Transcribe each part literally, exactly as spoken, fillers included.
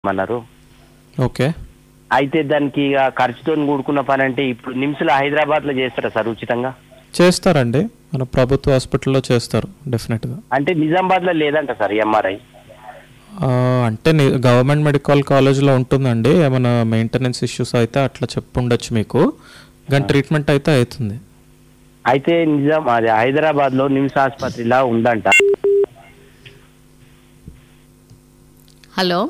చేయమన్నారు. ఓకే. అయితే దానికి ఇక ఖర్చుతో కూడుకున్న పని అంటే ఇప్పుడు నిమ్స్లో హైదరాబాద్లో చేస్తారా సార్ ఉచితంగా? చేస్తారండి, మన ప్రభుత్వ హాస్పిటల్లో చేస్తారు డెఫినెట్గా. అంటే నిజామాబాద్లో లేదంట సార్ ఎంఆర్ఐ? అంటే గవర్నమెంట్ మెడికల్ కాలేజ్లో ఉంటుందండి. ఏమైనా మెయింటెనెన్స్ ఇష్యూస్ అయితే అట్లా చెప్పుండొచ్చు మీకు, కానీ ట్రీట్మెంట్ అయితే అవుతుంది. అయితే నిజాం అది హైదరాబాద్లో నిమ్స్ ఆసుపత్రిలా ఉందంట. హలో,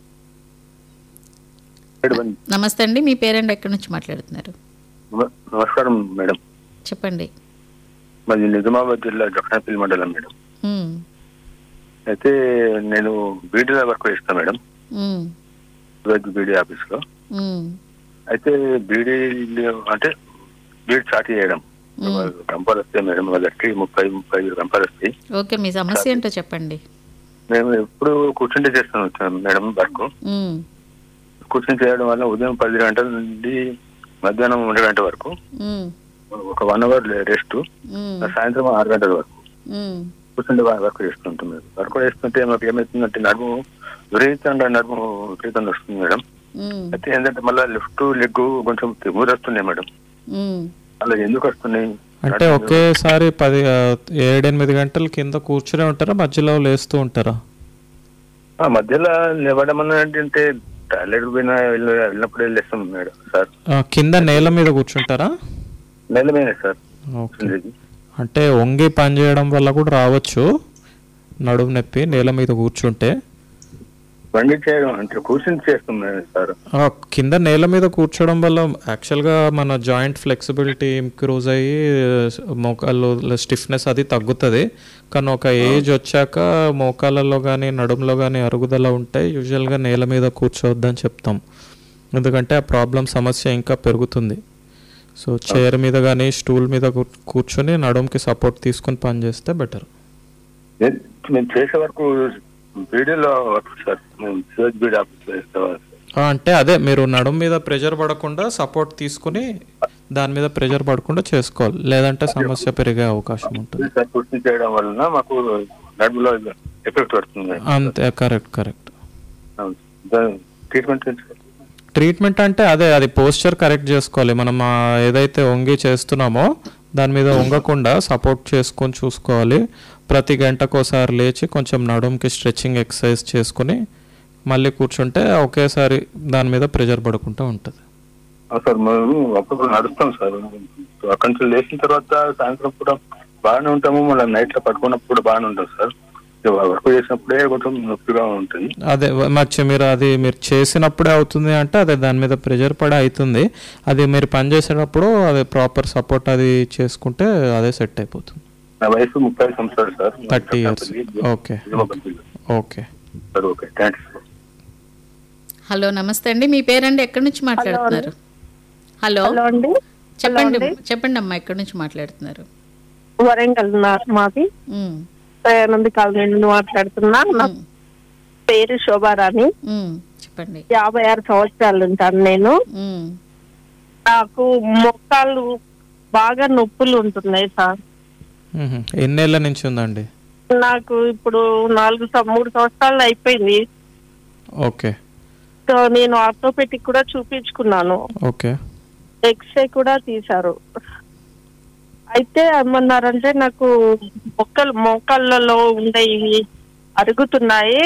నమస్తే అండి, మీ పేరెంట్ ఎక్కడి నుంచి మాట్లాడుతున్నారు? నమస్కారం మేడం. చెప్పండి. మాది నిజామాబాద్ జిల్లా జగన్నాపల్లి మండలం మేడం. అయితే నేను బీడీలో వర్క్ చేస్తాను మేడం, బీడీ ఆఫీస్ లో. అయితే బీడీ అంటే బీడీ స్టార్ట్ చేయడం రంపాలు వస్తాయి మేడం, వాళ్ళకి ముప్పై ముప్పై ఐదు రంపాలు వస్తాయి. ఓకే, మీ సమస్య ఏంటో చెప్పండి. మేము ఎప్పుడు కూర్చుంటే చేస్తాను మేడం వర్క్. కూర్చొని చేయడం వల్ల ఉదయం పది గంటల నుండి మధ్యాహ్నం ఒంటి గంట వరకు ఒక వన్ అవర్ రెస్ట్, సాయంత్రం ఆరు గంటల వరకు కూర్చుంటే వర్క్ చేస్తుంటాం. వర్క్ చేస్తుంటే మాకు ఏమవుతుందంటే నడుము విపరీతంగా నడుము విపరీతంగా వస్తుంది మేడం. అయితే ఏంటంటే మళ్ళీ లెఫ్ట్ లెగ్ కొంచెం ఊరు వస్తున్నాయి మేడం. అలా ఎందుకు వస్తున్నాయి అంటే ఒకేసారి పది ఏడెనిమిది గంటల కింద కూర్చునే ఉంటారా, మధ్యలో లేస్తూ ఉంటారా? మధ్యలో లేవడం అంటే టాయిలెట్ పోయినా వెళ్ళినప్పుడు వెళ్ళేస్తాం మేడం సార్. కింద నేల మీద కూర్చుంటారా? నేల మీద సార్. అంటే వంగి పని చేయడం వల్ల కూడా రావచ్చు నడుము నొప్పి నేల మీద కూర్చుంటే. బండి చేయడం అంటే కూర్చుని చేస్తాం సార్. కింద నేల మీద కూర్చోవడం వల్ల యాక్చువల్గా మన జాయింట్ ఫ్లెక్సిబిలిటీ ఇంక్రూజ్ అయ్యి మోకాళ్ళు స్టిఫ్నెస్ అది తగ్గుతుంది. కానీ ఒక ఏజ్ వచ్చాక మోకాళ్ళలో కానీ నడుములో కానీ అరుగుదల ఉంటాయి. యూజువల్గా నేల మీద కూర్చోవద్దని చెప్తాం, ఎందుకంటే ఆ ప్రాబ్లం సమస్య ఇంకా పెరుగుతుంది. సో చైర్ మీద కానీ స్టూల్ మీద కూర్చొని నడుముకి సపోర్ట్ తీసుకొని పని చేస్తే బెటర్. నేను చేసే వరకు అంటే అదే మీరు నడుము మీద ప్రెషర్ పడకుండా సపోర్ట్ తీసుకుని దాని మీద ప్రెషర్ పడకుండా చేసుకోవాలి, లేదంటే సమస్య పెరిగే అవకాశం ఉంటుంది. అంతే, కరెక్ట్ కరెక్ట్. ట్రీట్మెంట్ అంటే అదే అది పోస్చర్ కరెక్ట్ చేసుకోవాలి. మనం ఏదైతే వంగి చేస్తున్నామో దాని మీద వంగకుండా సపోర్ట్ చేసుకొని చూసుకోవాలి. ప్రతి గంటకోసారి లేచి కొంచెం నడుముకి స్ట్రెచ్చింగ్ ఎక్సర్సైజ్ చేసుకుని మళ్ళీ కూర్చుంటే ఒకేసారి దాని మీద ప్రెషర్ పడకుండా ఉంటుంది. సార్ మేము అప్పుడు నడుస్తాం సార్, అక్కడి నుంచి లేచిన తర్వాత సాయంత్రం కూడా బాగానే ఉంటాము, మళ్ళీ నైట్ లో పడుకున్నప్పుడు బాగానే ఉంటాం సార్. వర్క్ చేసినప్పుడే కొంచెం నొప్పిగా ఉంటుంది. అదే మరి మీరు అది మీరు చేసినప్పుడే అవుతుంది అంటే అదే దాని మీద ప్రెషర్ పడి అవుతుంది. అది మీరు పని చేసేటప్పుడు అదే ప్రాపర్ సపోర్ట్ అది చేసుకుంటే అదే సెట్ అయిపోతుంది. నా వయసు ముప్పై సంవత్సరాలు sir. Thirty years. Okay okay sir. Okay, thanks. Hello, నమస్తే అండి, మీ పేరండి, ఎక్కడి నుంచి మాట్లాడుతున్నారు? హలో అండి, చెప్పండి చెప్పండి అమ్మా, ఎక్కడి నుంచి మాట్లాడుతున్నారు? వరంగల్ మాది దయానంద్ కాలనీ నుండి మాట్లాడుతున్నా. నా పేరు శోభారాణి. చెప్పండి. యాభై ఆరు సంవత్సరాలు ఉంటాను నేను. నాకు మొక్కలు బాగా నొప్పులు ఉంటున్నాయి సార్. ఎన్నేళ్ల నుంచి ఉందండి? నాకు ఇప్పుడు నాలుగు మూడు సంవత్సరాలు అయిపోయింది. ఓకే. సో నేను ఆర్థోపెటిక్ కూడా చూపించుకున్నాను. ఓకే. ఎక్స్రే కూడా తీశారు. అయితే ఏమన్నారంటే నాకు మొక్కలు మోకాళ్ళలో ఉండే ఇవి అరుగుతున్నాయి,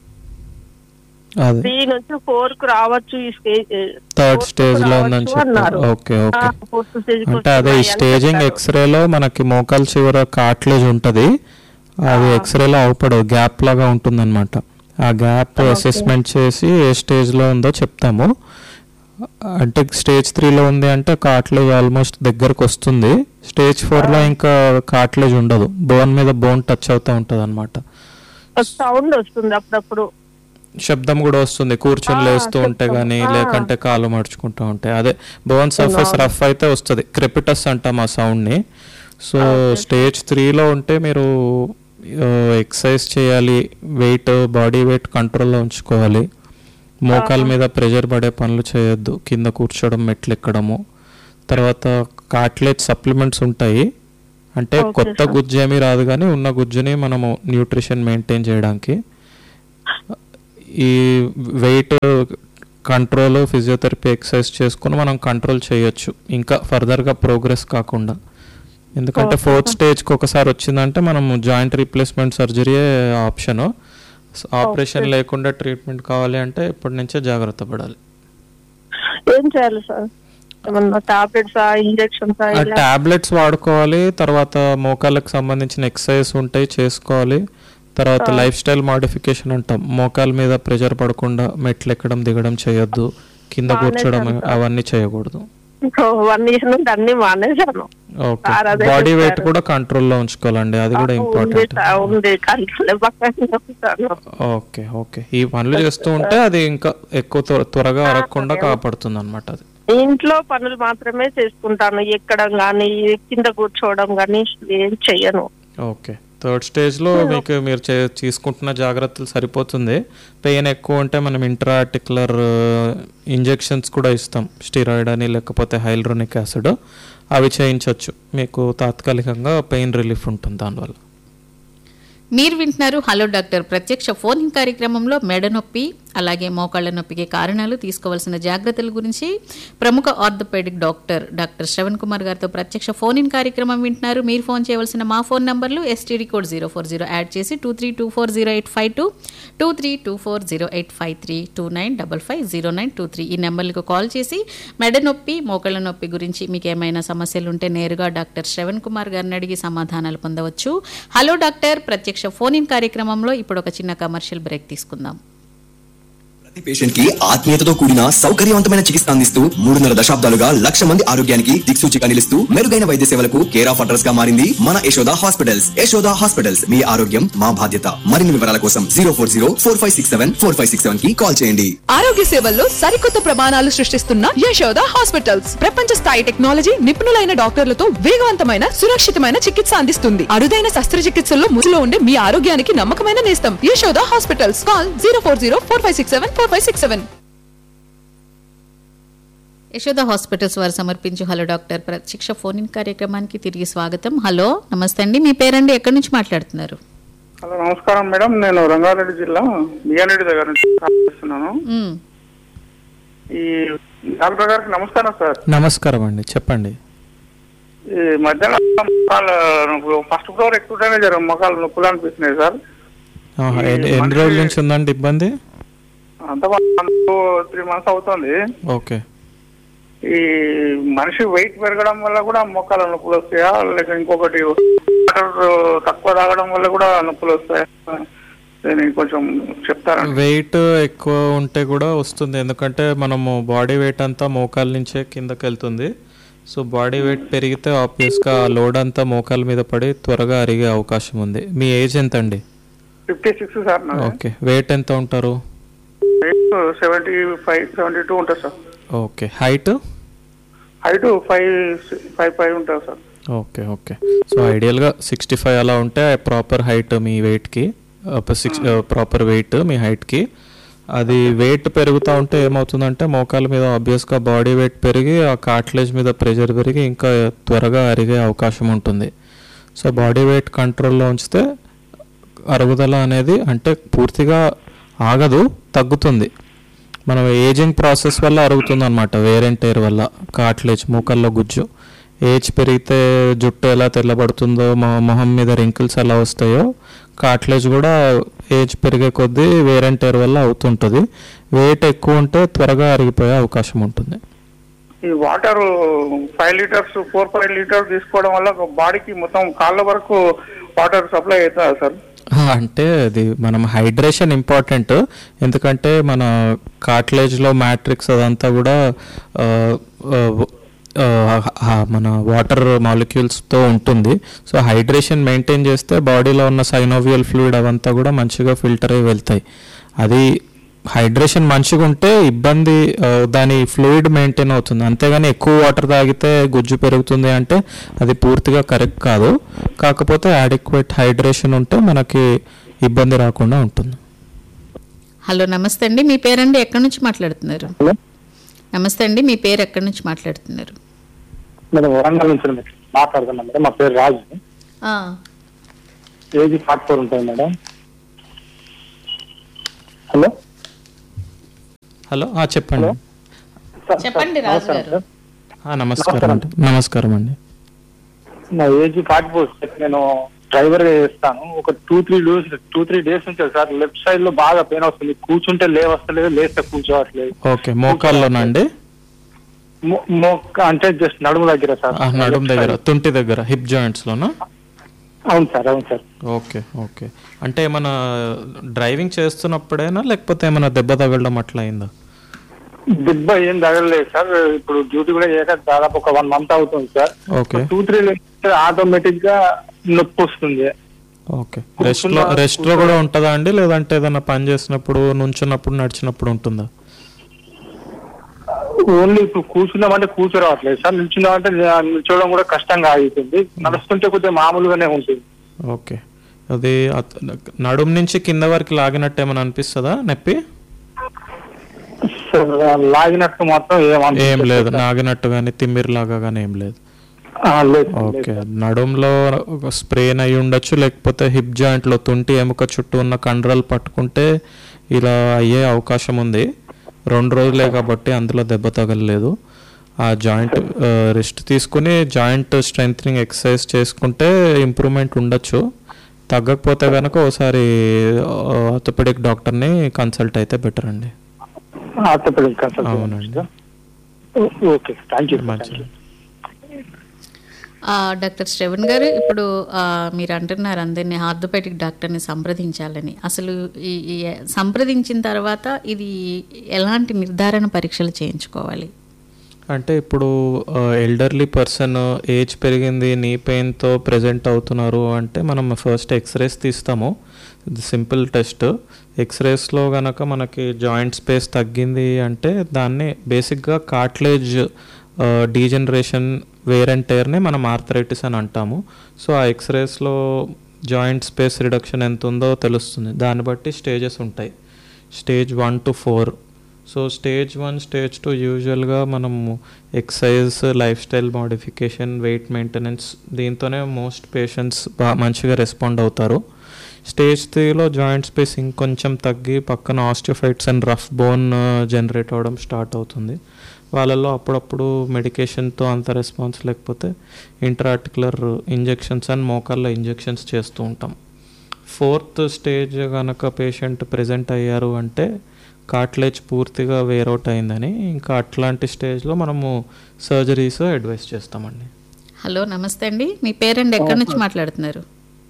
త్రీ నుంచి ఫోర్ కు రావచ్చు, ఈ స్టేజ్ థర్డ్ స్టేజ్ లో ఉందని చెప్పారు. Okay okay. అంటే అదే ఈ స్టేజింగ్ ఎక్స్రేలో మనకి మోకాలు చివర కార్ట్లేజ్ ఉంటది, అది ఎక్స్రేలో అవపడదు, గ్యాప్ లాగా ఉంటుంది అనమాట. ఆ గ్యాప్ అసెస్మెంట్ చేసి ఏ స్టేజ్ లో ఉందో చెప్తాము. అంటే స్టేజ్ త్రీలో ఉంది అంటే కార్ట్లేజ్ ఆల్మోస్ట్ దగ్గరకు వస్తుంది. స్టేజ్ ఫోర్ లో ఇంకా కార్ట్లేజ్ ఉండదు, బోన్ మీద బోన్ టచ్ అవుతూ ఉంటది అనమాట. సౌండ్ వస్తుంది అప్పుడప్పుడు, శబ్దం కూడా వస్తుంది కూర్చొని లేస్తూ ఉంటే గానీ, లేకంటే కాలు మడుచుకుంటూ ఉంటే. అదే బోన్ సర్ఫేస్ రఫ్ అయితే వస్తుంది, క్రెపిటస్ అంటాం ఆ సౌండ్ ని. సో స్టేజ్ త్రీలో ఉంటే మీరు ఎక్సర్సైజ్ చేయాలి, వెయిట్ బాడీ వెయిట్ కంట్రోల్లో ఉంచుకోవాలి, మోకాల మీద ప్రెషర్ పడే పనులు చేయొద్దు, కింద కూర్చోవడం, మెట్లు ఎక్కడము. తర్వాత కార్ట్లేజ్ సప్లిమెంట్స్ ఉంటాయి, అంటే కొత్త గుజ్జు ఏమీ రాదు కానీ ఉన్న గుజ్జుని మనము న్యూట్రిషన్ మెయింటైన్ చేయడానికి. ఈ వెయిట్ కంట్రోల్ ఫిజియోథెరపీ ఎక్సర్సైజ్ చేసుకుని మనం కంట్రోల్ చేయొచ్చు ఇంకా ఫర్దర్గా ప్రోగ్రెస్ కాకుండా. ఎందుకంటే ఫోర్త్ స్టేజ్కి ఒకసారి వచ్చిందంటే మనం జాయింట్ రీప్లేస్మెంట్ సర్జరీయే ఆప్షను. ఆపరేషన్ లేకుండా ట్రీట్మెంట్ కావాలి అంటే ఇప్పటి నుంచే జాగ్రత్త పడాలి. ఏం చేయాలి సార్? టాబ్లెట్స్ ఇంజెక్షన్స్ టాబ్లెట్స్ వాడుకోవాలి, తర్వాత మోకాళ్ళకి సంబంధించిన ఎక్సర్సైజ్ ఉంటాయి చేసుకోవాలి, తర్వాత లైఫ్ స్టైల్ మాడిఫికేషన్ అంటాం, మోకాల మీద ప్రెషర్ పడకుండా మెట్లు ఎక్కడం దిగడం చేయొద్దు, కింద కూర్చోడం అవన్నీ చేయకూడదు. వన్ ఇయర్ నుంచి అన్ని మానేశాను. ఓకే, బాడీ వెయిట్ కూడా కంట్రోల్లో ఉంచుకోవాలండి, అది కూడా ఇంపార్టెంట్. ఓకే ఓకే ఈ పనులు చేస్తూ ఉంటే అది ఇంకా ఎక్కువ త్వరగా అరగకుండా కాపాడుతుంది అనమాట. అది ఇంట్లో పనులు మాత్రమే చేసుకుంటాను, ఎక్కడం గానీ కింద కూర్చోవడం గానీ ఏం చెయ్యను. ఓకే, థర్డ్ స్టేజ్లో మీకు మీరు తీసుకుంటున్న జాగ్రత్తలు సరిపోతుంది. పెయిన్ ఎక్కువ ఉంటే మనం ఇంట్రాఆర్టికులర్ ఇంజెక్షన్స్ కూడా ఇస్తాం, స్టిరాయిడ్ అని లేకపోతే హైల్రోనిక్ యాసిడ్, అవి చేయించవచ్చు. మీకు తాత్కాలికంగా పెయిన్ రిలీఫ్ ఉంటుంది దానివల్ల. మీరు వింటున్నారు హలో డాక్టర్ ప్రత్యక్ష ఫోన్ ఇన్ కార్యక్రమంలో మెడ నొప్పి అలాగే మోకాళ్ళ నొప్పికి కారణాలు, తీసుకోవాల్సిన జాగ్రత్తల గురించి ప్రముఖ orthopaedic doctor doctor Shravan Kumar గారితో ప్రత్యక్ష ఫోన్ ఇన్ కార్యక్రమం వింటున్నారు. మీరు ఫోన్ చేయవలసిన మా ఫోన్ నంబర్లు STD code zero four zero add చేసి two three two four zero eight five two two three two four zero eight five three two nine double five zero nine two three ఈ నెంబర్లకు call చేసి మెడ నొప్పి మోకాళ్ళ నొప్పి గురించి మీకు ఏమైనా సమస్యలు ఉంటే నేరుగా డాక్టర్ శ్రవణ్ కుమార్ గారిని అడిగి సమాధానాలు పొందవచ్చు. హలో డాక్టర్ ప్రత్యక్ష ఫోన్ ఇన్ కార్యక్రమంలో ఇప్పుడు ఒక చిన్న కమర్షియల్ బ్రేక్ తీసుకుందాం. ప్రతి పేషెంట్ కి ఆత్మీయతతో కూడిన సౌకర్యవంతమైన చికిత్స అందిస్తూ మూడున్నర దశాబ్దాలుగా లక్ష మంది ఆరోగ్యానికి దిక్సూచిగా నిలుస్తూ మెరుగైన వైద్య సేవలకు కేర్ ఆఫ్ అడ్రస్ గా మారింది మన యశోద హాస్పిటల్స్. యశోద హాస్పిటల్స్, మీ ఆరోగ్యం మా బాధ్యత. మరిన్ని వివరాల కోసం zero four zero four five six seven four five six seven కి కాల్ చేయండి. ఆరోగ్య సేవల్లో సరికొత్త ప్రమాణాలు సృష్టిస్తున్న యశోద హాస్పిటల్స్ ప్రపంచ స్థాయి టెక్నాలజీ, నిపుణులైన డాక్టర్లతో వేగవంతమైన సురక్షితమైన చికిత్స అందిస్తుంది. అరుదైన శస్త్రచికిత్సల్లో ముసులో ఉండే మీ ఆరోగ్యానికి నమ్మకమైన నేస్తం Yashoda hospitals. Call zero four zero four five six seven four five six seven. Yashoda hospitals వారు సమర్పించు హలో డాక్టర్ ప్రత్యక్ష ఫోన్ ఇన్ కార్యక్రమానికి తిరిగి స్వాగతం. హలో నమస్తే అండి, మీ పేరండి, ఎక్కడి నుంచి మాట్లాడుతున్నారు? హలో నమస్కారం మేడం, నేను రంగారెడ్డి జిల్లా మియారెడ్డి దగ్గర నుంచి మాట్లాడుతున్నాను. ఈ డాక్టర్ గారికి నమస్కారం సార్. నమస్కారం అండి, చెప్పండి. ఈ మధ్యాహ్నం ఫస్ట్ ఫ్లోర్ ఎక్కువగానే జర మొక్కలు నొప్పులు అనిపిస్తున్నాయి సార్. ఎన్ని రోజుల నుంచి ఉందండి ఇబ్బంది? అంత త్రీ మంత్స్ అవుతుంది. ఓకే, ఈ మనిషి వెయిట్ పెరగడం వల్ల కూడా మొక్కల నొప్పులు వస్తాయా, లేక ఇంకొకటి వాటర్ తక్కువ తాగడం వల్ల కూడా నొప్పులు వస్తాయా? కొంచెం చెప్తారా? వెయిట్ ఎక్కువ ఉంటే కూడా వస్తుంది, ఎందుకంటే మనము బాడీ వెయిట్ అంతా మోకాల నుంచే కిందకి వెళ్తుంది. సో బాడీ వెయిట్ పెరిగితే ఆబ్వియస్గా ఆ లోడ్ అంతా మోకాల మీద పడి త్వరగా అరిగే అవకాశం ఉంది. మీ ఏజ్ ఎంత అండి? Fifty six sir. Okay, wait ఎంత ఉంటారు? సెవెంటీ ఫైవ్ సెవెంటీ టూ ఉంటుంది sir. Okay, height? Height five five five ఉంటుంది sir. Okay okay so ఐడియల్గా sixty five అలా ఉంటే ప్రాపర్ హైట్ మీ వెయిట్కి, సిక్స్ ప్రాపర్ వెయిట్ మీ హైట్కి. అది వెయిట్ పెరుగుతూ ఉంటే ఏమవుతుందంటే మోకాల మీద ఆబ్వియస్గా బాడీ వెయిట్ పెరిగి ఆ కార్టిలేజ్ మీద ప్రెషర్ పెరిగి ఇంకా త్వరగా అరిగే అవకాశం ఉంటుంది. సో బాడీ వెయిట్ కంట్రోల్లో ఉంచితే అరుగుదల అనేది అంటే పూర్తిగా ఆగదు, తగ్గుతుంది. మనం ఏజింగ్ ప్రాసెస్ వల్ల అరుగుతుంది అనమాట, వేర్ అండ్ టేర్ వల్ల. కార్టిలేజ్ మోకాల్లో గుజ్జు ఏజ్ పెరిగితే జుట్టు ఎలా తెల్లబడుతుందో, మొహం మీద రింకిల్స్ ఎలా వస్తాయో, కార్టిలేజ్ కూడా ఏజ్ పెరిగే కొద్దీ వేర్ అండ్ టేర్ వల్ల అవుతుంటుంది. వెయిట్ ఎక్కువ ఉంటే త్వరగా అరిగిపోయే అవకాశం ఉంటుంది. ఈ water five litres four five litres తీసుకోవడం వల్ల బాడీకి మొత్తం కాళ్ళ వరకు వాటర్ సప్లై అవుతుందా సార్? అంటే అది మనం హైడ్రేషన్ ఇంపార్టెంట్, ఎందుకంటే మన కార్టిలేజ్లో మ్యాట్రిక్స్ అదంతా కూడా మన వాటర్ మాలిక్యూల్స్తో ఉంటుంది. సో హైడ్రేషన్ మెయింటైన్ చేస్తే బాడీలో ఉన్న సైనోవియల్ ఫ్లూయిడ్ అవంతా కూడా మంచిగా ఫిల్టర్ అయ్యి వెళ్తాయి. అది హైడ్రేషన్ మంచిగా ఉంటే ఇబ్బంది, దాని ఫ్లూయిడ్ మెయింటైన్ అవుతుంది. అంతేగాని ఎక్కువ వాటర్ తాగితే గుజ్జు పెరుగుతుంది అంటే అది పూర్తిగా కరెక్ట్ కాదు. కాకపోతే అడిక్వేట్ హైడ్రేషన్ ఉంటే మనకి ఇబ్బంది రాకుండా ఉంటుంది. హలో నమస్తే అండి, మీ పేరండి, ఎక్కడి నుంచి మాట్లాడుతున్నారు? నమస్తే అండి, మీ పేరు ఎక్కడి నుంచి మాట్లాడుతున్నారు? మేడం వరంగల్ నుంచి మాట్లాడుతున్నాం మేడం. మా పేరు రాజు, ఏజ్ ఫార్టీ ఫోర్ ఉంటుంది మేడం. హలో హలో ఆ, చెప్పండి. చెప్పండి రాజు గారు. ఆ, నమస్కారం అండి. నమస్కారం అండి. నా ఏజ్ ఫార్టీ ఫోర్ సార్. నేను డ్రైవర్ గా చేస్తాను. ఒక two three days two three days నుంచి సార్ లెఫ్ట్ సైడ్ లో బాగా పెయిన్ వస్తుంది. కూర్చుంటే లేవస్తలేదు, లేస్తే కూర్చోవట్లేదు. ఓకే, మోకాల్లోనా అండి? మొ- మొక్క అంటే జస్ట్ నడుము దగ్గర సార్. ఆ, నడుము దగ్గర, తుంటి దగ్గర, హిప్ జాయింట్స్ లోనా? అవును సార్, అవును సార్. Okay okay. అంటే ఏమైనా డ్రైవింగ్ చేస్తున్నప్పుడేనా లేకపోతే ఏమైనా దెబ్బ తగలడం అట్లా అయిందా? దెబ్బ ఏం తగలలేదు సార్. ఇప్పుడు డ్యూటీ కూడా చేయక దాదాపు ఒక వన్ మంత్ అవుతుంది sir. Okay two three automatic గా నొప్పి వస్తుంది. ఓకే. రెస్ట్ లో రెస్ట్ లో కూడా ఉంటుందా అండి, లేదంటే ఏదైనా పని చేసినప్పుడు, నుంచున్నప్పుడు, నడిచినప్పుడు ఉంటుందా? ఓన్లీ ఇప్పుడు కూర్చున్నామంటే కూర్చోరావట్లేదు సార్. నిల్చున్నామంటే నిల్చోవడం కూడా కష్టంగా అవుతుంది. నడుస్తుంటే కొద్దిగా మామూలుగానే ఉంటుంది. ఓకే. అది అత- నడుము నుంచి కింద వరకు లాగినట్టు ఏమైనా అనిపిస్తుందా నొప్పి? సార్, లాగినట్టు మాత్రం ఏం ఏం లేదు, నాగినట్టు కానీ తిమ్మిరిలాగా కానీ ఏం లేదు. లేదు. ఓకే. నడుంలో స్ప్రెయిన్ అయి ఉండొచ్చు, లేకపోతే హిప్ జాయింట్ లో తుంటి ఎముక చుట్టూ ఉన్న కండరాలు పట్టుకుంటే ఇలా అయ్యే అవకాశం ఉంది. రెండు రోజులే కాబట్టి అందులో దెబ్బ తగలలేదు. ఆ జాయింట్ రెస్ట్ తీసుకుని జాయింట్ స్ట్రెంగ్ ఎక్సర్సైజ్ చేసుకుంటే ఇంప్రూవ్మెంట్ ఉండొచ్చు. తగ్గకపోతే కనుక ఒకసారి ఆర్థోపెడిక్ డాక్టర్ని కన్సల్ట్ అయితే బెటర్ అండి. Orthopaedic consult. అవునండి. Okay, thank you. మంచిది. ఆ, డాక్టర్ శ్రవణ్ గారు, ఇప్పుడు ఆ, మీరు అంటున్నారు అందరినీ ఆర్థోపెడిక్ డాక్టర్ని సంప్రదించాలని. అసలు ఈ ఈ సంప్రదించిన తర్వాత ఇది ఎలాంటి నిర్ధారణ పరీక్షలు చేయించుకోవాలి? అంటే ఇప్పుడు ఎల్డర్లీ పర్సన్ ఏజ్ పెరిగింది, నీ పెయిన్తో ప్రెజెంట్ అవుతున్నారు అంటే మనం ఫస్ట్ ఎక్స్రేస్ తీస్తాము. ఇది సింపుల్ టెస్ట్. ఎక్స్రేస్లో కనుక మనకి జాయింట్ స్పేస్ తగ్గింది అంటే దాన్ని బేసిక్గా కార్ట్లేజ్ డీజనరేషన్ వేర్ అండ్ టైర్ని మనం ఆర్థరైటిస్ అని అంటాము. సో ఆ ఎక్స్రేస్లో జాయింట్ స్పేస్ రిడక్షన్ ఎంత ఉందో తెలుస్తుంది. దాన్ని బట్టి స్టేజెస్ ఉంటాయి, stage one to four. So stage one, stage two యూజువల్గా మనము exercise, life style modification, wait maintenance, దీంతోనే మోస్ట్ పేషెంట్స్ బాగా మంచిగా రెస్పాండ్ అవుతారు. స్టేజ్ త్రీలో జాయింట్ స్పేస్ ఇంకొంచెం తగ్గి పక్కన osteophytes and rough bone generate అవ్వడం స్టార్ట్ అవుతుంది. వాళ్ళల్లో అప్పుడప్పుడు మెడికేషన్తో అంత రెస్పాన్స్ లేకపోతే ఇంట్రాఆర్టికులర్ ఇంజెక్షన్స్ అండ్ మోకాళ్ళ ఇంజెక్షన్స్ చేస్తూ ఉంటాం. ఫోర్త్ స్టేజ్ కనుక పేషెంట్ ప్రెజెంట్ అయ్యారు అంటే కార్ట్లేజ్ పూర్తిగా వేరౌట్ అయిందని, ఇంకా అట్లాంటి స్టేజ్లో మనము సర్జరీస్ అడ్వైస్ చేస్తామండి. హలో, నమస్తే అండి. మీ పేరెంట్ ఎక్కడి నుంచి మాట్లాడుతున్నారు?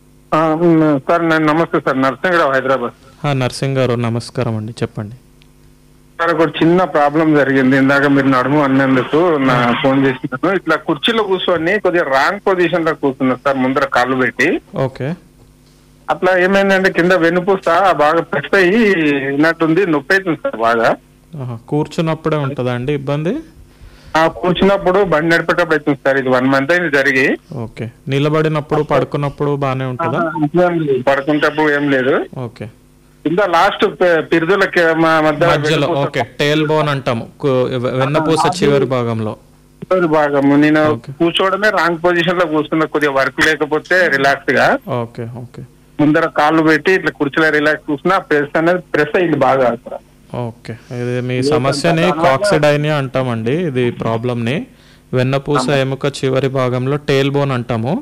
సార్ నేను నమస్తే సార్, నరసింహరావు, హైదరాబాద్. నర్సింగ్ గారు నమస్కారం అండి, చెప్పండి. సార్ ఒక చిన్న ప్రాబ్లం జరిగింది. ఇందాక మీరు నడుము అన్నందుకు నా ఫోన్ చేసినాను. ఇట్లా కుర్చీలో కూర్చొని కొద్దిగా రాంగ్ పొజిషన్ లో కూర్చున్నా సార్, ముందర కాళ్ళు పెట్టి. ఓకే. అట్లా ఏమైందంటే కింద వెన్నుపూస బాగా ప్రెస్ అయ్యి ఉన్నట్టుంది, నొప్పి అవుతుంది సార్ బాగా. కూర్చున్నప్పుడే ఉంటుందా అండి ఇబ్బంది? ఆ కూర్చున్నప్పుడు బండి నడిపేటప్పుడు అవుతుంది సార్. ఇది వన్ మంత్ అయింది జరిగి. ఓకే. నిలబడినప్పుడు, పడుకున్నప్పుడు బాగానే ఉంటుందా? పడుకునేటప్పుడు ఏం లేదు. ఓకే. కింద లాస్ట్ పిరుదుల మధ్యలో, ఓకే, టేల్ బోన్ అంటాము, వెన్నపూస చివరి భాగంలో. చివరి భాగము నేను కూర్చోవడమే రాంగ్ పొజిషన్ లో కూర్చున్నా, కొద్దిగా వర్క్ లేకపోతే రిలాక్స్ గా. Okay okay. ముందర కాళ్ళు పెట్టి ఇట్లా కుర్చీలో రిలాక్స్ కూర్చున్నా ప్రెస్ అనేది ప్రెస్ అయింది బాగా. ఓకే. ఇది మీ సమస్యని కాక్సిడైనియా అంటామండి. ఇది ప్రాబ్లమ్ని వెన్నపూస ఎముక చివరి భాగంలో టేల్ బోన్ అంటాము.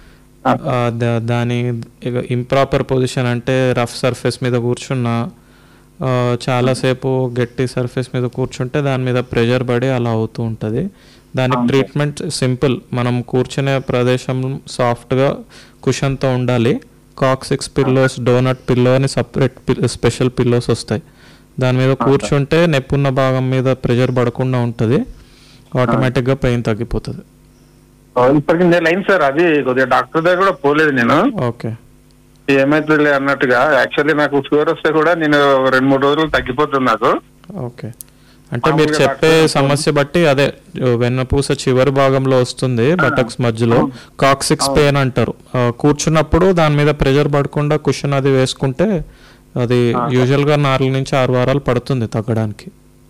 దాని ఇంప్రాపర్ పొజిషన్ అంటే రఫ్ సర్ఫేస్ మీద కూర్చున్నా, చాలాసేపు గట్టి సర్ఫేస్ మీద కూర్చుంటే దాని మీద ప్రెషర్ పడి అలా అవుతూ ఉంటుంది. దానికి ట్రీట్మెంట్ సింపుల్. మనం కూర్చునే ప్రదేశం సాఫ్ట్గా కుషన్తో ఉండాలి. కాక్సిక్స్ పిల్లోస్, డోనట్ పిల్లో అని సపరేట్ స్పెషల్ పిల్లోస్ వస్తాయి. దాని మీద కూర్చుంటే నొప్పున్న భాగం మీద ప్రెషర్ పడకుండా ఉంటుంది, ఆటోమేటిక్గా పెయిన్ తగ్గిపోతుంది. ఇప్పటికి నేను లైన్ సార్, అది కొద్దిగా డాక్టర్ దగ్గర కూడా పోలేదు నేను. ఓకే. ఏమైతుంది అన్నట్టుగా. యాక్చువల్లీ నాకు ఫీవర్ వస్తే కూడా నేను రెండు మూడు రోజులు తగ్గిపోతుంది నాకు. ఓకే. అంటే మీరు చెప్పే సమస్య బట్టి అదే వెన్నపూస చివరి భాగంలో వస్తుంది, బటక్స్ మధ్యలో కాక్సిక్స్ పెయిన్ అంటారు. కూర్చున్నప్పుడు దాని మీద ప్రెషర్ పడకుండా కుషన్ అది వేసుకుంటే అది యూజువల్ గా నాలుగు నుంచి ఆరు వారాలు పడుతుంది తగ్గడానికి.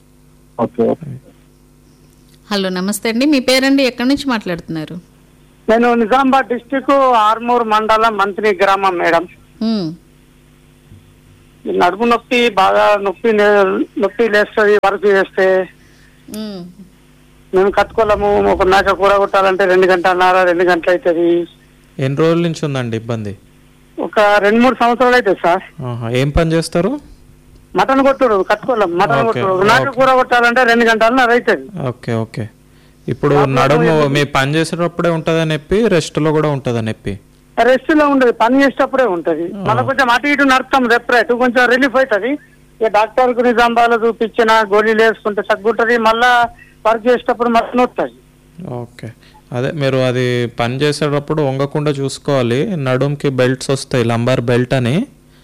హలో, నమస్తే అండి. మీ పేరండి, ఎక్కడి నుంచి మాట్లాడుతున్నారు? నేను నిజామాబాద్ డిస్టిక్ ఆర్మూర్ మండలం మంత్రి గ్రామం మేడం. నడుము నొప్పి బాగా నొప్పి లే- నొప్పి లేస్తుంది వర్క్ చేస్తే. ఉమ్. మేము కట్టుకోలేము. ఒక మేక కూర కొట్టాలంటే రెండు గంటలన్నర రెండు గంటలు అవుతుంది. ఎన్ని రోజుల నుంచి ఉందండి ఇబ్బంది? ఒక రెండు మూడు సంవత్సరాలు అవుతుంది సార్. ఆహా. ఏం పని చేస్తారు? మటన్ కొట్టుడు కట్టుకోలేము. మటన్ ఓకే, కొట్టుడు ఒక మేక ఓకే. కూర కొట్టాలంటే రెండు గంటలన్నర అవుతుంది. Okay okay. ఇప్పుడు నడుము మీ పని చేసేటప్పుడే ఉంటుందని చెప్పి రెస్ట్లో కూడా ఉంటుందని చెప్పి రెస్ట్ లో ఉండదు, పని చేసేటప్పుడే ఉంటది. మళ్ళీ కొంచెం అటు ఇటు నడుపుతాం రెప్పరేట్ కొంచెం రిలీఫ్ అవుతుంది. ఇక డాక్టర్ కు నిజాంబాలు చూపించిన గోళీలు వేసుకుంటే తగ్గుంటది. మళ్ళా వర్క్ చేసేటప్పుడు మళ్ళీ నొస్తుంది. ఓకే. అదే మీరు అది పని చేసేటప్పుడు వంగకుండా చూసుకోవాలి. నడుముకి బెల్ట్స్ వస్తాయి, లంబార్ బెల్ట్ అని.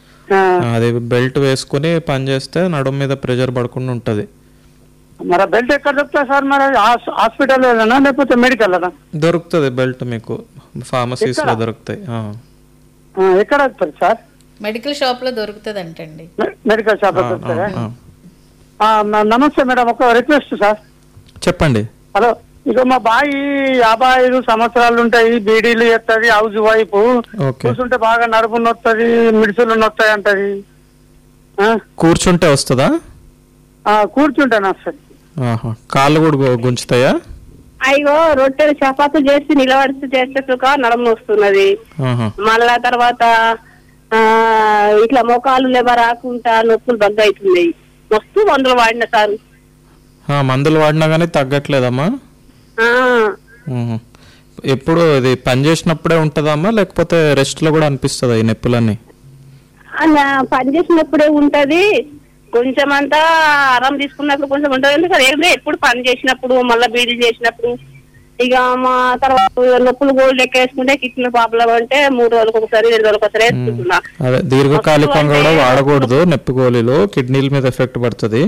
అది బెల్ట్ వేసుకుని పని చేస్తే నడుము మీద ప్రెషర్ పడకుండా ఉంటుంది. మరి బెల్ట్ ఎక్కడ దొరుకుతాయి సార్? మరి హాస్పిటల్ లేకపోతే మెడికల్ దొరుకుతుంది బెల్ట్ మీకు ఫార్మసీస్ లో దొరుకుతాయి. ఆ. ఎక్కడ దొరుకుతుంది సార్? మెడికల్ షాప్ లో దొరుకుతుంది అంటండి. మెడికల్ షాప్ లో ఆ, దొరుకుతారా? ఆ, ఆ, మ- నమస్తే మేడం, ఒక రిక్వెస్ట్ సార్. చెప్పండి. హలో, ఇక మా బాయి యాభై ఐదు సంవత్సరాలు ఉంటాయి, బీడీలు ఎత్తది, హౌస్ వైపు ఓకే. కూర్చుంటే బాగా నడుపు నొత్తది, మిడిసులు నొత్తాయి అంటది. ఆ? కూర్చుంటే వస్తుందా? ఆ, కూర్చుంటాను వస్తుంది. ఆహా. కాళ్ళు కూడా గు- గుంజుతాయా? అయ్యో రొట్టెలు చపాతీలు చేసి నిలబడితే చేస్తే సుఖ నడుము వస్తున్నది. ఆహా. మళ్ళా తర్వాత ఆ ఇట్లా మోకాలు లేవ రాకుండా నొప్పులు బగ్గ అవుతున్నాయి. మస్తు మందులు వాడిన సార్. ఆ, మందులు వాడినా కానీ తగ్గట్లేదమ్మా? ఆ, ఉహు. ఎప్పుడు ఇది పని చేసినప్పుడే ఉంటుందమ్మా లేకపోతే రెస్ట్ లో కూడా అనిపిస్తుందా ఈ నొప్పులన్నీ? అలా పని చేసినప్పుడే ఉంటది. కొంచెం అంతా ఆరాం తీసుకున్నప్పుడు కొంచెం ఉంటది. ఎందుకంటే ఏదో ఎప్పుడు పని చేసినప్పుడు మళ్ళీ బీడీలు చేసినప్పుడు ఇక మా తర్వాత నొప్పులు గోల్డ్ లెక్క వేసుకుంటే కిడ్నీ ప్రాబ్లం అంటే మూడు రోజులకు ఒకసారి రెండు రోజులకు ఒకసారి వేసుకుంటున్నా. అదే దీర్ఘకాలికంగా కూడా వాడకూడదు నొప్పి గోళీలు, కిడ్నీల మీద ఎఫెక్ట్ పడుతుంది.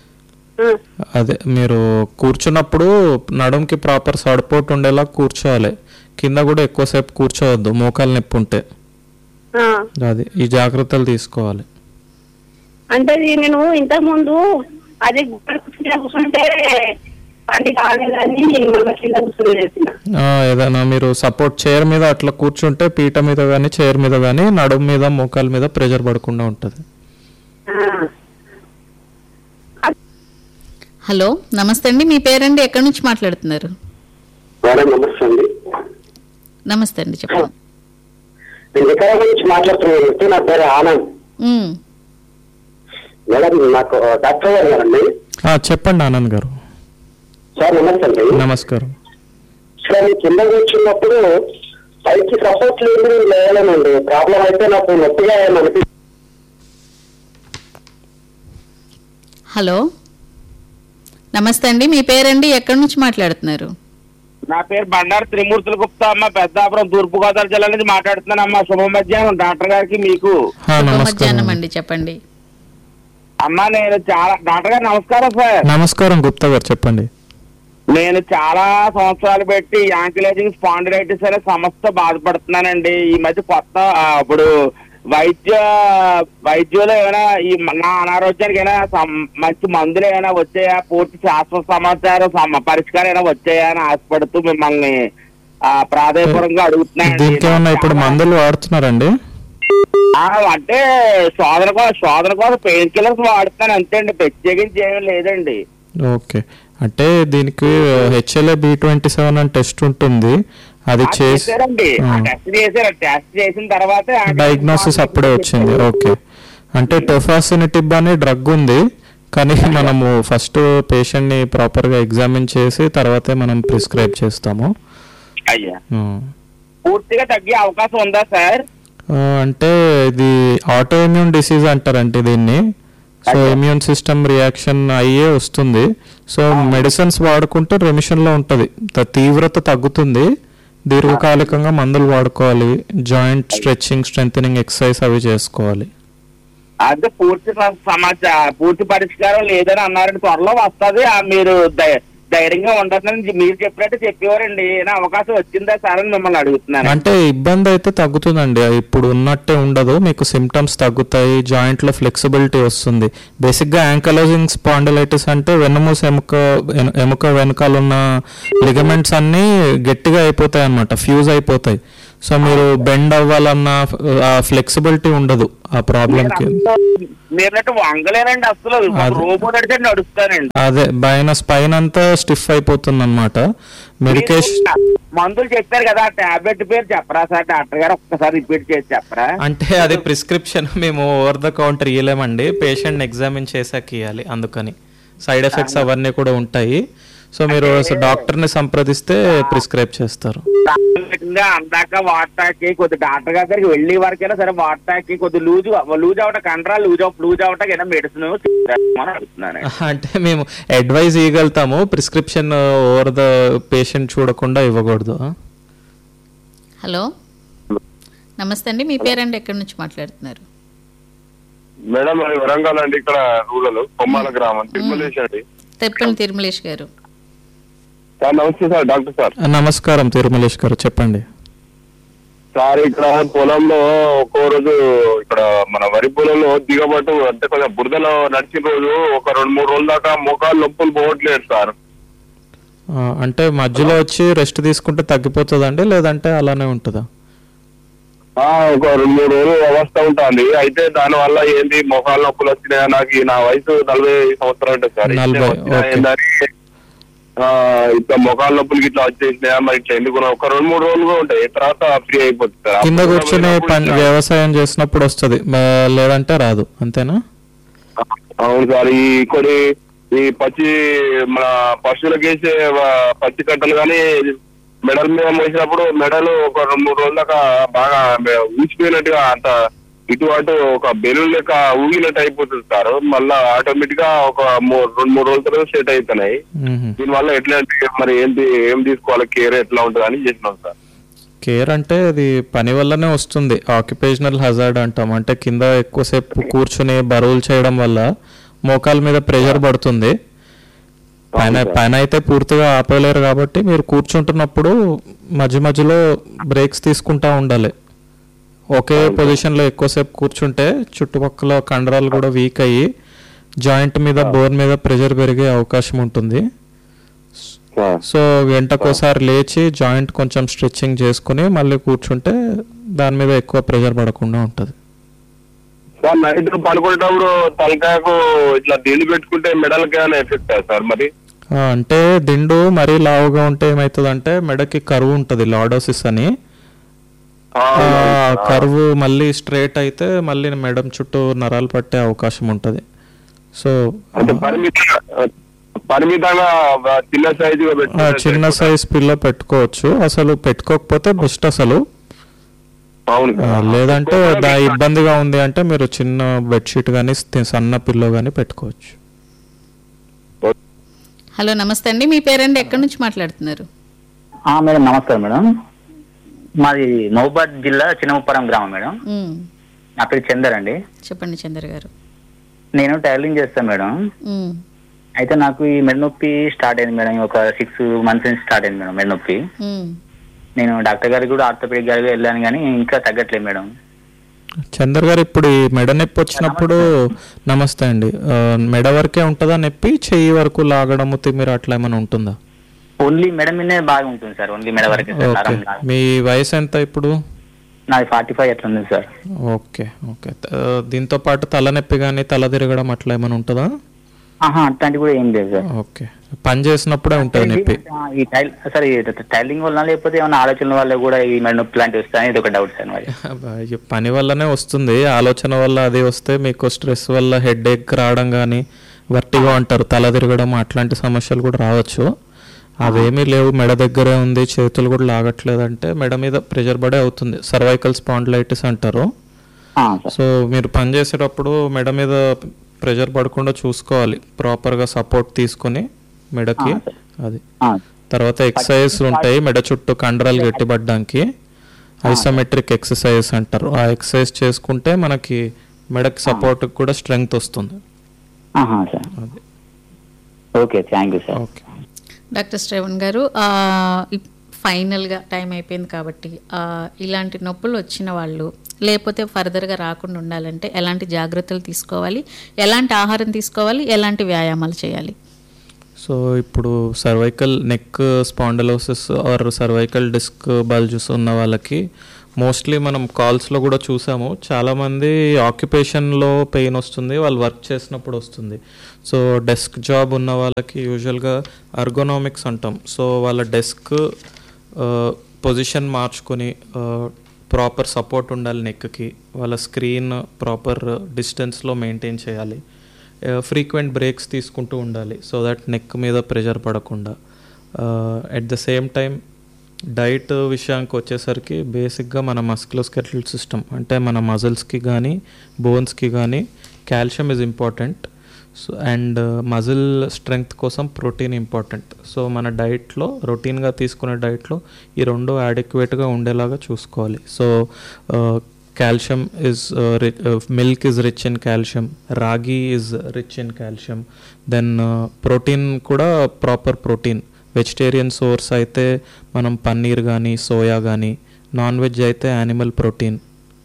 అదే మీరు కూర్చున్నప్పుడు నడుముకి ప్రాపర్ సపోర్ట్ ఉండేలా కూర్చోవాలి. కింద కూడా ఎక్కువసేపు కూర్చోవద్దు మోకాలు నొప్పి ఉంటే. ఆ, అది ఈ జాగ్రత్తలు తీసుకోవాలి. అంటే ఇది నేను ఇంతకు ముందు అదే గుడ్డ కూర్చుంటే కూర్చుంటే పని కాలేదని మళ్ళీ కింద కూర్చుని చేసిన. ఆ, ఏదైనా మీరు సపోర్ట్ చైర్ మీద అట్లా కూర్చుంటే పీట మీద కానీ చైర్ మీద కానీ నడుము మీద మోకాల మీద ప్రెషర్ పడకుండా ఉంటుంది. హలో, నమస్తే అండి. మీ పేరండి, ఎక్కడి నుంచి మాట్లాడుతున్నారు? మేడం నమస్తే అండి. నమస్తే అండి, చెప్పండి. నేను వికారాబాద్ నుంచి మాట్లాడుతున్నాను. నా పేరు ఆనంద్. ఉమ్. మేడం నాకు డాక్టర్ గారు గారండి. ఆ, చెప్పండి ఆనంద్ గారు. సార్ నమస్తే అండి. నమస్కారం. సార్ నేను కింద కూర్చున్నప్పుడు పైకి సపోర్ట్ లేదు, లేవలేనండి. ప్రాబ్లం అయితే నాకు నొప్పిగా ఏమనిపి. హలో, నమస్తే అండి. మీ పేరండి, ఎక్కడి నుంచి మాట్లాడుతున్నారు? నా పేరు బండారు త్రిమూర్తుల గుప్తా అమ్మ, పెద్దాపురం తూర్పు గోదావరి జిల్లా నుంచి మాట్లాడుతున్నానమ్మా. శుభ మధ్యాహ్నం డాక్టర్ గారికి మీకు. శుభ మధ్యాహ్నం అండి, చెప్పండి. అమ్మా నేను చాలా డాక్టర్ గారు నమస్కారం సార్. నమస్కారం గుప్తా గారు, చెప్పండి. నేను చాలా సంవత్సరాలు పెట్టి యాంకిలైజింగ్ స్పాండిలైటిస్ అనే సమస్యతో బాధపడుతున్నానండి. ఈ మధ్య కొత్త ఆ, ఇప్పుడు వైద్య వైద్యులు ఏమైనా ఈ నా అనారోగ్యానికి ఏమైనా సం- మంచి మందులు ఏమైనా వచ్చాయా, పూర్తి శాస్త్ర సమాచారం సమ- పరిష్కారం ఏమైనా వచ్చాయా అని ఆశపడుతూ మిమ్మల్ని ఆ, ప్రాధాయపూర్వకంగా అడుగుతున్నానండి. దీనికి ఏమన్నా ఇప్పుడు మందులు వాడుతున్నారండి? ఆ, అంటే శోధన కోసం శోధన కోసం పెయిన్ కిల్లర్స్ వాడుతున్నాను అంతే అండి, ప్రత్యేకించి ఏమీ లేదండి. ఓకే. అంటే దీనికి హెచ్ఎల్ఏ బి ట్వంటీ సెవెన్ అని టెస్ట్ ఉంటుంది, అది చేసి చేశారండి. టెస్ట్ చేశారు. టెస్ట్ చేసిన తర్వాత డయాగ్నోసిస్ అప్పుడే వచ్చింది. ఓకే. అంటే టొఫాసినిటిబ్ అనే డ్రగ్ ఉంది, కానీ మనము ఫస్ట్ పేషెంట్ ని ప్రాపర్ గా ఎగ్జామిన్ చేసి తర్వాతే మనం ప్రిస్క్రైబ్ చేస్తాము. అయ్యా, పూర్తిగా తగ్గే అవకాశం ఉందా సార్? ఆ, అంటే ఇది ఆటో ఇమ్యూన్ డిసీజ్ అంటారంటే దీన్ని. సో ఇమ్యూన్ సిస్టమ్ రియాక్షన్ అయ్యే వస్తుంది. సో మెడిసిన్స్ వాడుకుంటే రెమిషన్ లో ఉంటది, త- తీవ్రత తగ్గుతుంది. దీర్ఘకాలికంగా మందులు వాడుకోవాలి, జాయింట్ స్ట్రెచ్చింగ్ స్ట్రెంథెనింగ్ ఎక్సర్సైజ్ అవి చేసుకోవాలి. అదే పూర్తి స- సమాచారం పూర్తి పరిష్కారం లేదని అన్నారండి. త్వరలో వస్తుంది, మీరు ధై- ధైర్యంగా ఉండదని మీరు చెప్పినట్టు చెప్పేవారండి. ఏదైనా అవకాశం వచ్చిందా సార్ అని మిమ్మల్ని అడుగుతున్నాను. అంటే ఇబ్బంది అయితే తగ్గుతుందండి, ఇప్పుడు ఉన్నట్టే ఉండదు, మీకు సిమ్టమ్స్ తగ్గుతాయి, జాయింట్ లో ఫ్లెక్సిబిలిటీ వస్తుంది. బేసిక్ గా యాంకలైజింగ్ స్పాండిలైటిస్ అంటే వెన్నుమూస ఎముక ఎను- ఎముక వెనకాల ఉన్న లిగమెంట్స్ అన్ని గట్టిగా అయిపోతాయి అన్నమాట, ఫ్యూజ్ అయిపోతాయి. సో మీరు బెండ్ అవ్వాలన్న ఫ్లెక్సిబిలిటీ ఉండదు ఆ ప్రాబ్లం కి. నేనట్టు వంగలేనండి అసలు, రోబో నడితే నడుస్తానండి. అదే పైన స్పైన్ అంతా స్టిఫ్ అయిపోతుంది అనమాట. మెడికేషన్ మందులు చెప్పారు కదా, టాబ్లెట్ పేరు చెప్పరా సార్ డాక్టర్ గారు, ఒక్కసారి రిపీట్ చేసి చెప్పరా? అంటే అది ప్రిస్క్రిప్షన్ మేము over the counter ఇవ్వలేమండి, patient examine చేసాక ఇవ్వాలి, అందుకని సైడ్ ఎఫెక్ట్స్ అవన్నీ కూడా ఉంటాయి. సో మీరు డాక్టర్ ని సంప్రదిస్తే ప్రిస్క్రైబ్ చేస్తారు. అందాక వాటాకి కొద్ది డాక్టర్ గారి దగ్గరికి వెళ్ళే వరకైనా సరే వాటాకి కొద్ది loose loose అవట కంట్రా loose loose అవటకైనా medicine అడుగుతున్నాను. అంటే మేము advise ఇవ్వగలుగుతాము, prescription over the patient చూడకుండా ఇవ్వకూడదు. హలో నమస్తే అండి, మీ పేరండి, ఎక్కడి నుంచి మాట్లాడుతున్నారు? మేడం అది వరంగల్ అండి, ఇక్కడ రూరల్ కొమ్మాల గ్రామం, తిరుమలేష్ అండి. తెప్పని తిరుమలేష్ గారు. నమస్తే సార్, డాక్టర్ సార్. నమస్కారం తిరుమలేష్ గారు, చెప్పండి సార్. ఇక్కడ పొలంలో ఒక్కో రోజు ఇక్కడ మన వరి పొలంలో దిగబట్టు అంటే కొంచెం బురదలో నడిచిన రోజు ఒక రెండు మూడు రోజుల దాకా మోకాలు నొప్పులు పోవట్లేదు సార్. అంటే మధ్యలో వచ్చి రెస్ట్ తీసుకుంటే తగ్గిపోతుందండి, లేదంటే అలానే ఉంటుందా? ఒక రెండు మూడు రోజులు అవస్థ ఉంటుంది. అయితే దాని వల్ల ఏంటి మోకాలు నొప్పులు వచ్చినాయా? నాకు నా వయసు నలభై సంవత్సరాలు ఉంటుంది సార్. ఇట్లా మోకాల నొప్పులకి ఇట్లా వచ్చేసినాయా మరి ఇట్లా ఎందుకు ఒక రెండు మూడు రోజులు ఉంటాయి, తర్వాత ఫ్రీ అయిపోతుంది సార్. కింద కూర్చొని వ్యవసాయం చేసినప్పుడు వస్తుంది, లేదంటే రాదు, అంతేనా? అవును సార్. ఈ కొన్ని ఈ పచ్చి మన పశువులకు వేసే పచ్చి కట్టలు కానీ మెడల్ మీద మోసినప్పుడు మెడలు ఒక రెండు మూడు రోజుల దాకా బాగా ఊసిపోయినట్టుగా అంత ఇటు అటు ఒక బెలూన్ లెక్క ఊగినట్టు అయిపోతుంది సార్. మళ్ళా ఆటోమేటిక్ గా ఒక రెండు మూడు రోజుల తర్వాత సెట్ అవుతున్నాయి. దీనివల్ల ఎట్లా మరి ఏంటి ఏం తీసుకోవాలి, కేర్ ఎట్లా ఉంటుంది అని చేసినాం సార్. కేర్ అంటే అది పని వల్లనే వస్తుంది, ఆక్యుపేషనల్ హజార్డ్ అంటాం. అంటే కింద ఎక్కువసేపు కూర్చుని బరువులు చేయడం వల్ల మోకాల మీద ప్రెషర్ పడుతుంది. పైన పైన అయితే పూర్తిగా ఆపలేరు కాబట్టి మీరు కూర్చుంటున్నప్పుడు మధ్య మధ్యలో బ్రేక్స్ తీసుకుంటా ఉండాలి. ఒకే పొజిషన్లో ఎక్కువసేపు కూర్చుంటే చుట్టుపక్కల కండరాలు కూడా వీక్ అయ్యి జాయింట్ మీద బోన్ మీద ప్రెషర్ పెరిగే అవకాశం ఉంటుంది. సో గంటకోసారి లేచి జాయింట్ కొంచెం స్ట్రెచ్చింగ్ చేసుకుని మళ్ళీ కూర్చుంటే దాని మీద ఎక్కువ ప్రెషర్ పడకుండా ఉంటుంది. సార్ నైట్ పడుకునేటప్పుడు తలకాయకు ఇట్లా దిండు పెట్టుకుంటే మెడలకి ఏమైనా ఎఫెక్ట్ సార్? మరి అంటే దిండు మరీ లావుగా ఉంటే ఏమవుతుంది అంటే మెడకి కరువు ఉంటుంది, లాడోసిస్ అని. కరువు మళ్ళీ స్ట్రైట్ అయితే మళ్ళీ మెడం చుట్టూ నరాలు పట్టే అవకాశం ఉంటుంది. సో చిన్న సైజ్ పిల్లో పెట్టుకోవచ్చు, అసలు పెట్టుకోకపోతే బెస్ట్ అసలు. లేదంటే ఇబ్బందిగా ఉంది అంటే మీరు చిన్న బెడ్షీట్ కానీ సన్న పిల్లో కానీ పెట్టుకోవచ్చు. హలో నమస్తే అండి, మీ పేరండి, ఎక్కడి నుంచి మాట్లాడుతున్నారు? మేడం నమస్కారం మేడం, మాది మహబూబాద్ జిల్లా చిన్నముప్పరం గ్రామం మేడం. నా పేరు చందర్ అండి. చెప్పండి చందర్ గారు. నేను టైలరింగ్ చేస్తాను మేడం. అయితే నాకు ఈ మెడ నొప్పి స్టార్ట్ అయింది మేడం, ఒక సిక్స్ మంత్స్ నుంచి స్టార్ట్ అయింది మేడం మెడ నొప్పి. నేను డాక్టర్ గారికి కూడా ఆర్థోపెడిక్ గారికి వెళ్ళాను కానీ ఇంకా తగ్గట్లేదు మేడం. చందర్ గారు, ఇప్పుడు ఈ మెడ నొప్పి వచ్చినప్పుడు నమస్తే అండి, మెడ వరకే ఉంటుందా నొప్పి, చెయ్యి వరకు లాగడము తిమ్మిర అట్లా ఏమైనా ఉంటుందా? ఓన్లీ మెడ మీదే బాగా ఉంటుంది సార్, ఓన్లీ మెడ వరకే. మీ వయసు ఎంత ఇప్పుడు? నాది ఫార్టీ ఫైవ్ అట్లా ఉంది సార్. Okay okay. దీంతో పాటు తలనొప్పి కానీ తల తిరగడం అట్లా ఏమైనా ఉంటుందా? అట్లాంటి కూడా ఏం లేదు సార్. ఓకే, పని చేసినప్పుడే ఉంటుంది నొప్పి. ఈ టైల్ సార్ టైలింగ్ వల్ల లేకపోతే ఏమైనా ఆలోచన వల్ల కూడా ఈ మెడ నొప్పి లాంటివి వస్తాయని ఇది ఒక డౌట్ సార్. మరి పని వల్లనే వస్తుంది, ఆలోచన వల్ల అది వస్తే మీకు స్ట్రెస్ వల్ల హెడ్ ఏక్ రావడం కానీ వర్టిగో అంటారు, తల తిరగడం అట్లాంటి సమస్యలు కూడా రావచ్చు. అవేమీ లేవు, మెడ దగ్గరే ఉంది, చేతులు కూడా లాగట్లేదంటే మెడ మీద ప్రెషర్ పడే అవుతుంది, సర్వైకల్ స్పాండిలైటిస్ అంటారు. సో మీరు పని చేసేటప్పుడు మెడ మీద ప్రెషర్ పడకుండా చూసుకోవాలి, ప్రాపర్గా సపోర్ట్ తీసుకుని మెడకి. అది తర్వాత ఎక్సర్సైజ్ ఉంటాయి మెడ చుట్టూ కండరాలు గట్టిపడడానికి, ఐసోమెట్రిక్ ఎక్సర్సైజ్ అంటారు. ఆ ఎక్సర్సైజ్ చేసుకుంటే మనకి మెడకి సపోర్ట్ కూడా స్ట్రెంగ్త్ వస్తుంది. Okay, thank you sir. Okay doctor Shravan గారు, ఫైనల్గా టైం అయిపోయింది కాబట్టి ఇలాంటి నొప్పులు వచ్చిన వాళ్ళు లేకపోతే ఫర్దర్గా రాకుండా ఉండాలంటే ఎలాంటి జాగ్రత్తలు తీసుకోవాలి, ఎలాంటి ఆహారం తీసుకోవాలి, ఎలాంటి వ్యాయామాలు చేయాలి? సో ఇప్పుడు cervical neck spondylosis are cervical disc bulges ఉన్న వాళ్ళకి మోస్ట్లీ మనం కాల్స్లో కూడా చూసాము, చాలామంది ఆక్యుపేషన్లో పెయిన్ వస్తుంది, వాళ్ళు వర్క్ చేసినప్పుడు వస్తుంది. సో డెస్క్ జాబ్ ఉన్న వాళ్ళకి యూజువల్గా అర్గోనామిక్స్ అంటాం. సో వాళ్ళ డెస్క్ పొజిషన్ మార్చుకొని ప్రాపర్ సపోర్ట్ ఉండాలి నెక్కి, వాళ్ళ స్క్రీన్ ప్రాపర్ డిస్టెన్స్లో మెయింటైన్ చేయాలి, ఫ్రీక్వెంట్ బ్రేక్స్ తీసుకుంటూ ఉండాలి సో దట్ నెక్ మీద ప్రెషర్ పడకుండా. At the same time diet విషయానికి వచ్చేసరికి బేసిక్గా మన మస్కులోస్కెటల్ సిస్టమ్ అంటే మన మజిల్స్కి కానీ బోన్స్కి కానీ calcium is important. So and muscle strength కోసం ప్రోటీన్ ఇంపార్టెంట్. సో మన డైట్లో రొటీన్గా తీసుకునే డైట్లో ఈ రెండు అడిక్వేట్గా ఉండేలాగా చూసుకోవాలి. So calcium is milk is rich in calcium, రాగి is rich in calcium, then protein కూడా ప్రాపర్ ప్రోటీన్. వెజిటేరియన్ సోర్స్ అయితే మనం పన్నీర్ కానీ సోయా కానీ, నాన్ వెజ్ అయితే యానిమల్ ప్రోటీన్.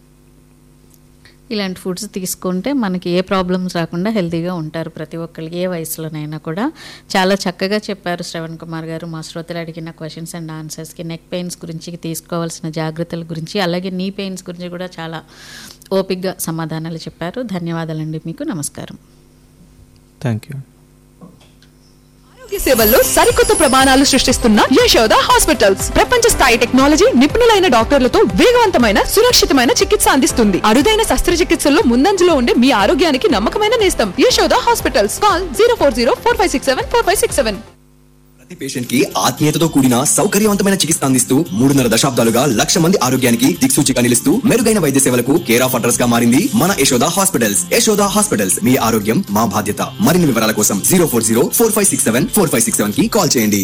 ఇలాంటి ఫుడ్స్ తీసుకుంటే మనకి ఏ ప్రాబ్లమ్స్ రాకుండా హెల్తీగా ఉంటారు ప్రతి ఒక్కరికి, ఏ వయసులోనైనా కూడా. చాలా చక్కగా చెప్పారు శ్రవణ్ కుమార్ గారు మా శ్రోతలు అడిగిన క్వశ్చన్స్ అండ్ ఆన్సర్స్కి. నెక్ పెయిన్స్ గురించి తీసుకోవాల్సిన జాగ్రత్తల గురించి, అలాగే నీ పెయిన్స్ గురించి కూడా చాలా ఓపిక్గా సమాధానాలు చెప్పారు. ధన్యవాదాలండి మీకు. నమస్కారం. Thank you. ఆరోగ్య సేవల్లో సరికొత్త ప్రమాణాలు సృష్టిస్తున్న యశోద హాస్పిటల్స్ ప్రపంచ స్థాయి టెక్నాలజీ, నిపుణులైన డాక్టర్లతో వేగవంతమైన సురక్షితమైన చికిత్స అందిస్తుంది. అరుదైన శస్త్రచికిత్సల్లో ముందంజలో ఉండే మీ ఆరోగ్యానికి నమ్మకమైన నేస్తం Yashoda hospitals. Call zero four zero four five six seven four five six seven. ప్రతి పేషెంట్ కి ఆత్మీయతతో కూడిన సౌకర్యవంతమైన చికిత్స అందిస్తూ మూడున్నర దశాబ్దాలుగా లక్ష మంది ఆరోగ్యానికి దిక్సూచిగా నిలుస్తూ మెరుగైన వైద్య సేవలకు కేర్ ఆఫ్ అడ్రస్ గా మారింది మన యశోద హాస్పిటల్స్. యశోద హాస్పిటల్స్, మీ ఆరోగ్యం మా బాధ్యత. మరిన్ని వివరాల కోసం zero four zero four five six seven four five six seven కి కాల్ చేయండి.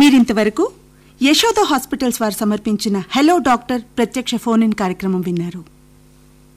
మీరింతవరకు యశోద హాస్పిటల్స్ వారు సమర్పించిన హలో డాక్టర్ ప్రత్యక్ష ఫోన్ ఇన్ కార్యక్రమం విన్నారు.